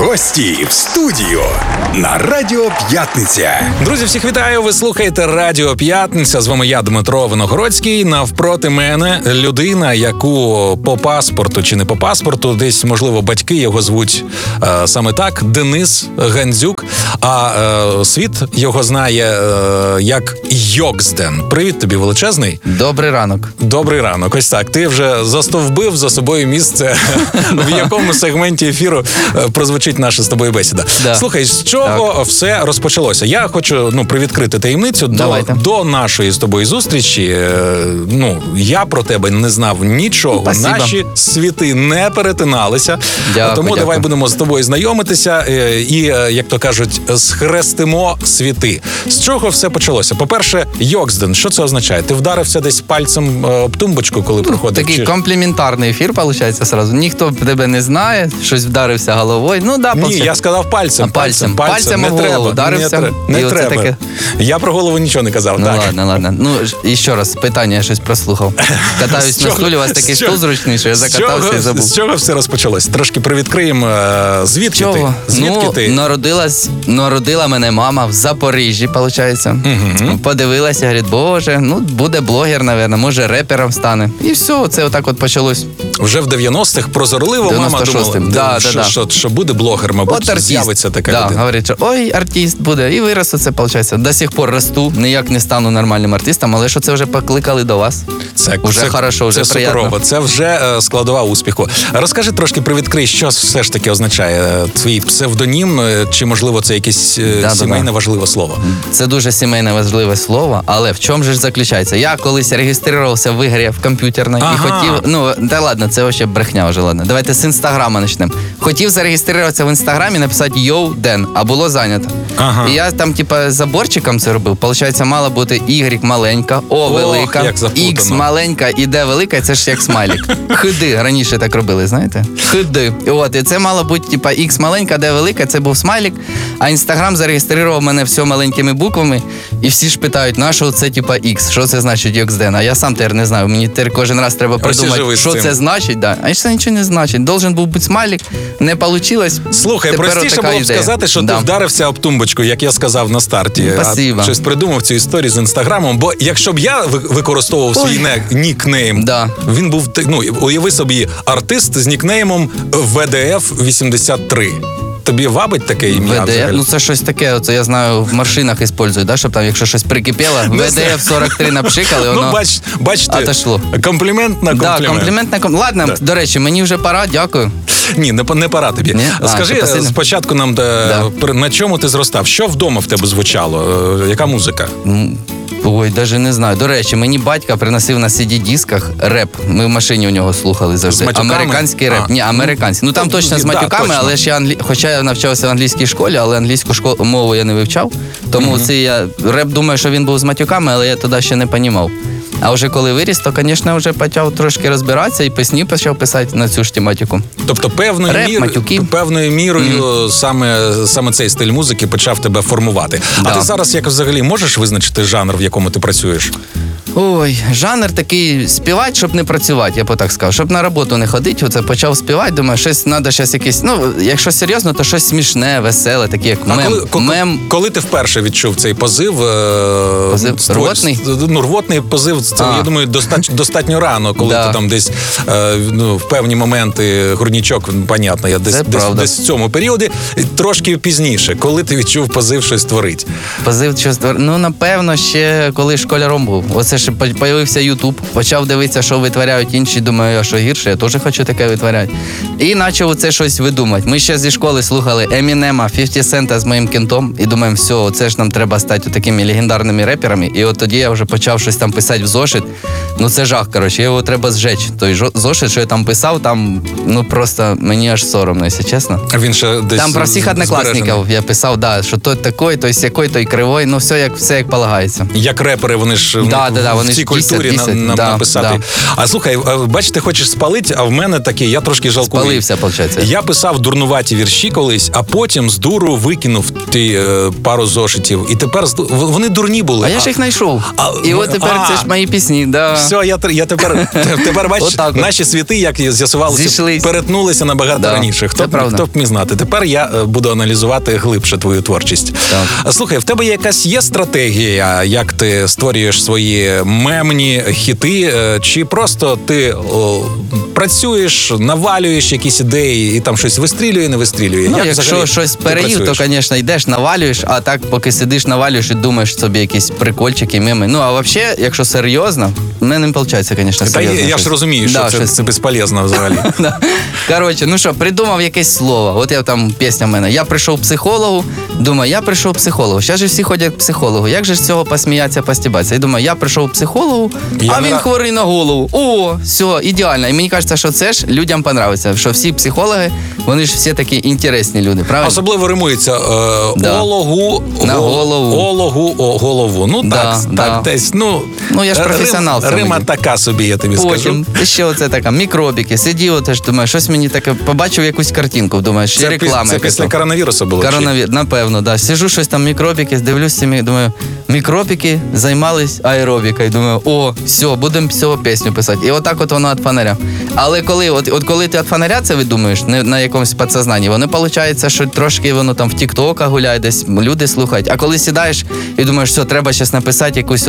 Гості в студію на Радіо П'ятниця. Друзі, всіх вітаю! Ви слухаєте Радіо П'ятниця. З вами я, Дмитро Виногородський. Навпроти мене людина, яку по паспорту чи не по паспорту, десь, можливо, батьки його звуть саме так, Денис Гандзюк. А світ його знає як Йоксден. Привіт тобі, величезний. Добрий ранок. Добрий ранок. Ось так. Ти вже застовбив за собою місце, в якому сегменті ефіру прозвучить наша з тобою бесіда. Да. Слухай, з чого все розпочалося? Я хочу привідкрити таємницю до нашої з тобою зустрічі. Я про тебе не знав нічого. Спасибо. Наші світи не перетиналися. Тому давай будемо з тобою знайомитися і, як то кажуть, схрестимо світи. З чого все почалося? По-перше, Йоксден. Що це означає? Ти вдарився десь пальцем об тумбочку, коли проходив? Такий компліментарний ефір, виходить, сразу. Ніхто тебе не знає, щось вдарився головою. Ні, я сказав пальцем. Пальцем не об голову вдарився. Не треба. Таке... Я про голову нічого не казав. Ну так. Ладно. І ще раз, питання, я щось прослухав. Катаюсь на стулі, у вас такий стул зручний, що я закатався і забув. З чого все розпочалось? Трошки привідкриємо. Звідки ти? Звідки ти? Народила мене мама в Запоріжжі, виходить. Подивилася, говорить, боже, буде блогер, мабуть, може репером стане. І все, це отак от почалось. Вже в 90-х прозорливо мама думала, що буде блогер, мабуть, з'явиться така людина. Говорить, що ой, артист буде. І вирос оце, виходить. До сих пор росту, ніяк не стану нормальним артистом, але що це вже покликали до вас. Це хорошо, вже приємно. Суперово, це вже складова успіху. Розкажи трошки, привідкрий, що все ж таки означає твій псевдонім, чи, можливо, це якесь сімейне важливе слово? Це дуже сімейне важливе слово, але в чому ж заключається? Я колись реєструвався в ігрі в комп'ютерній і хотів, ладно, це взагалі брехня вже, ладно. Давайте з Інстаграма почнемо. Хотів зареєструватися в Інстаграмі, написати «Йоу, Ден», а було зайнято. І я там, заборчиком це робив. Получається, мала бути Y маленька, О велика, X маленька і D велика, і це ж як смайлик. Хиди, раніше так робили, знаєте? Хиди. І це мало бути, X маленька, D велика, це був смайлик, а Інстаграм зареєстрував мене все маленькими буквами, і всі ж питають, на що це X, що це значить Йоксден? А я сам тепер не знаю, мені тепер кожен раз треба придумати, що це значить. Да. А це нічого не значить. Должен був бути смайлик, не вийшло. Слухай, простіше було б сказати, що ти вдарився об тумбочку, як я сказав на старті. Спасибо. А щось придумав цю історію з Інстаграмом, бо якщо б я використовував свій нікнейм, він був, уяви собі, артист з нікнеймом VDF83. Тобі вабить таке ім'я? ВДФ, це щось таке, це я знаю, в машинах використовують, щоб там, якщо щось прикипіло, ВДФ-43 напшикали, воно бачите, отошло. Комплімент на комплімент. Да, комплімент на комплімент. Ладно, до речі, мені вже пора, дякую. Ні, не пора тобі. Скажи спочатку нам, на чому ти зростав? Що вдома в тебе звучало? Яка музика? Ой, навіть не знаю. До речі, мені батько приносив на CD-дисках реп. Ми в машині у нього слухали завжди. Американський реп. Ні, американський. Там точно з матюками, але ж хоча я навчався в англійській школі, але англійську мову я не вивчав. Тому я реп думаю, що він був з матюками, але я тоді ще не розумів. А вже коли виріс, то, звісно, вже почав трошки розбиратися і пісні почав писати на цю ж тематику. Тобто певною мірою саме цей стиль музики почав тебе формувати. А ти зараз якось взагалі можеш визначити жанр, в якому ти працюєш? Ой, жанр такий, співати, щоб не працювати, я б так сказав. Щоб на роботу не ходити, оце почав співати, думаю, щось треба зараз якесь, якщо серйозно, то щось смішне, веселе, таке як мем. Коли ти вперше відчув цей позив? Рвотний? Рвотний позив, це, я думаю, достатньо рано, коли ти там десь в певні моменти, грудничок, понятно, я десь в цьому періоді, трошки пізніше, коли ти відчув позив щось творить? Позив щось творить? Напевно, ще коли школяром був. Оце ж появився Ютуб, почав дивитися, що витворяють інші, думаю, а що гірше, я теж хочу таке витворяти. І почав оце щось видумати. Ми ще зі школи слухали Емінема, 50 Цента з моїм кентом, і думаємо, все, оце ж нам треба стати такими легендарними реперами. І от тоді я вже почав щось там писати в зошит. Це жах, коротше, його треба зжечь. Той зошит, що я там писав, там, просто мені аж соромно, якщо чесно. А він ще десь там про всіх однокласників я писав, що той такий, той сякий, той кривой, все як полагається. Як репери, вони ж в цій культурі написати. А слухай, бачиш, ти хочеш спалити, а в мене таке, я трошки жалкую. Спалився, виходить. Я писав дурнуваті вірші колись, а потім з дуру викинув пару зошитів. І тепер вони дурні були. А я ж їх знайшов. І от тепер це ж мої пісні. Да. Все, я тепер бачиш, наші світи, як з'ясувалося, перетнулися набагато раніше. Хто б міг знати? Тепер я буду аналізувати глибше твою творчість. Так. Слухай, в тебе якась є стратегія, як ти створюєш свої мемні хіти, чи просто ти працюєш, навалюєш якісь ідеї і там щось вистрілює, не вистрілює? Ну, якщо щось переїв, то, звісно, йдеш, навалюєш, а так, поки сидиш, навалюєш і думаєш собі якісь прикольчики, меми. Ну, а взагалі, якщо серйозно, в мене не виходить, звісно, серйозно. Я ж розумію, що це безполезно взагалі. Коротше, ну що, придумав якесь слово. От я там, пісня в мене. Я прийшов к психологу, думаю, я прийшов к психологу. Зараз же всі ходять к психологу. Як же з цього посміятися, постібатися? І думаю, я прийшов к психологу, а він хворий на голову. О, все, ідеально. І мені кажеться, що це ж людям подобається, що всі психологи, вони ж всі такі інтересні люди, правильно? Особливо римується ологу, на голову. Ологу, голову. Ну так, десь. Ну, я ж професіонал. Рима така собі, я тобі скажу. Потім ще оце така, мікробіки. Сидів, теж думаю, щось мені таке, побачив якусь картинку, думаю, ще реклама. Це після коронавірусу було? Напевно, да. Сижу, щось там мікробіки, дивлюся, думаю, мікробіки займались аеробікою. Думаю, о, все, будемо всього пісню писати. І отак от воно від фонаря. Але коли ти від фонаря це видумуєш, на якомусь підсознанні, воно виходить, що трошки воно там в тіктоках гуляє, десь люди слухають. А коли сідаєш і думаєш, все, треба зараз написати якусь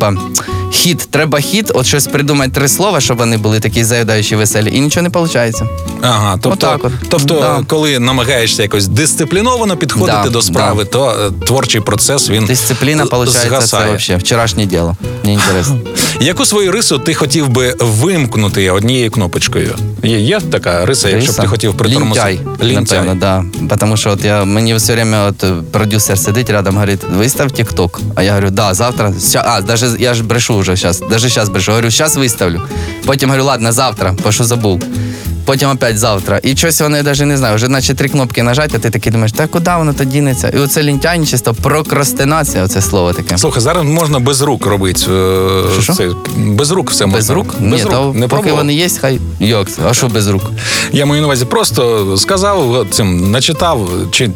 хіт, треба хіт, от щось придумати 3 слова, щоб вони були такі заїдаючі, веселі, і нічого не виходить. Ага, тобто, коли намагаєшся якось дисципліновано підходити до справи, то творчий процес, він дисципліна, виходить, це взагалі вчорашнє діло. Мені інтересно. Яку свою рису ти хотів би вимкнути однією кнопочкою? Є така риса, якщо б ти хотів притормозити? Лінтяй, напевно, да. Тому що мені все время продюсер сидить рядом, говорить, вистав TikTok. А я говорю, да, завтра. Даже я ж брешу вже зараз. Даже зараз брешу. Говорю, зараз виставлю. Потім говорю, ладно, завтра, бо що забув. Потім опять завтра. І щось вони, навіть не знаю, вже наче 3 кнопки нажати, а ти такий думаєш, та куди воно то дінеться? І оце лінтяйничество, прокрастинація, оце слово таке. Слухай, зараз можна без рук робити. Що? Без рук все можна. Без рук? Ні, то поки вони є, хай йок. А що без рук? Я маю на увазі, просто сказав, начитав,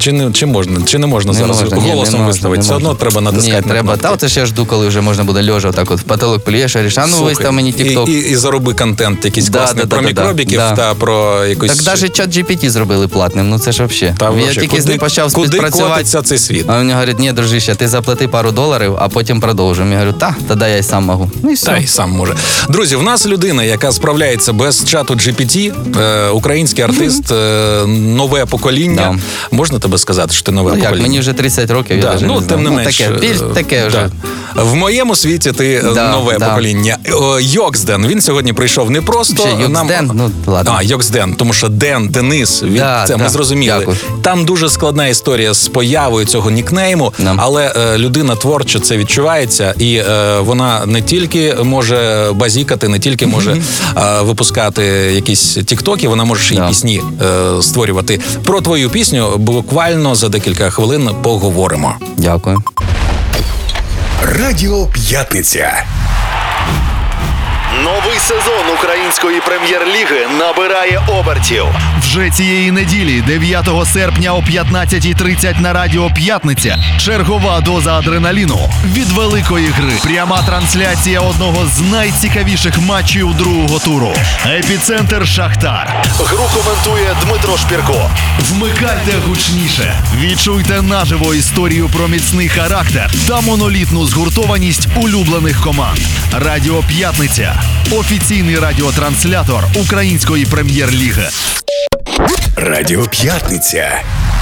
чи не можна зараз голосом виставити. Все одно треба натискати. Ні, треба. Та оце ж я жду, коли вже можна буде лежа, отак от в потолок плюєш, а рішану вистав мені TikTok. І зароби контент якийсь класний про мікробіків та про якусь... Так навіть чат GPT зробили платним, ну це ж взагалі. Я тільки з ним почав співпрацювати. Куди котиться цей світ? А він мені говорить, ні, дружище, ти заплати пару $, а потім продовжимо. Я говорю, тоді я й сам можу. Ну і все. Та й сам може. Друзі, в нас людина, яка справляється без чату GPT, український артист, нове покоління. Да. Можна тебе сказати, що ти нове покоління? Як, мені вже 30 років, я вже не знаю. Тим не менш. Таке вже. В моєму світі ти нове покоління. Йоксден, він сьогодні прийшов не просто... Йоксден? Ну, ладно. Йоксден, тому що Денис, це ми зрозуміли. Дякую. Там дуже складна історія з появою цього нікнейму, але людина творча, це відчувається, і вона не тільки може базікати, не тільки може випускати якісь тіктоки, вона може ще й пісні створювати. Про твою пісню буквально за декілька хвилин поговоримо. Дякую. Радіо П'ятниця. Новий сезон української прем'єр-ліги набирає обертів. Вже цієї неділі, 9 серпня о 15:30 на Радіо П'ятниця. Чергова доза адреналіну від великої гри. Пряма трансляція одного з найцікавіших матчів другого туру. Епіцентр Шахтар. Гру коментує Дмитро Шпірко. Вмикайте гучніше. Відчуйте наживо історію про міцний характер та монолітну згуртованість улюблених команд. Радіо П'ятниця. Офіційний радіотранслятор української прем'єр-ліги. Радіо П'ятниця.